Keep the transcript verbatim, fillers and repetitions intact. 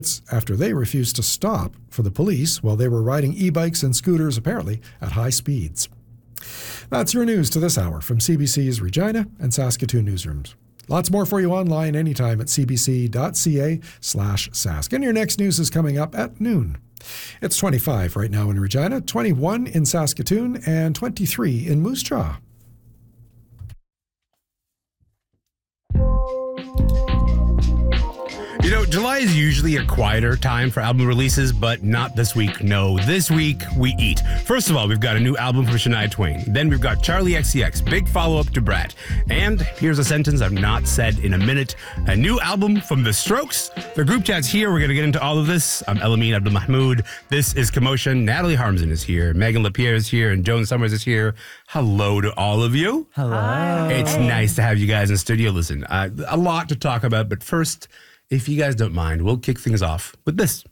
after they refused to stop for the police while they were riding e-bikes and scooters, apparently at high speeds. That's your news to this hour from C B C's Regina and Saskatoon newsrooms. Lots more for you online anytime at cbc.ca slash sask. And your next news is coming up at noon. It's twenty-five right now in Regina, twenty-one in Saskatoon, and twenty-three in Moose Jaw. You know, July is usually a quieter time for album releases, but not this week. No, this week we eat. First of all, we've got a new album from Shania Twain. Then we've got Charlie X C X, big follow-up to Brat. And here's a sentence I've not said in a minute. A new album from The Strokes. The group chat's here. We're going to get into all of this. I'm Elamine Abdelmahmoud. This is Commotion. Natalie Harmsen is here. Megan LaPierre is here. And Joan Summers is here. Hello to all of you. Hello. Hi. It's nice to have you guys in studio. Listen, uh, a lot to talk about, but first, if you guys don't mind, we'll kick things off with this.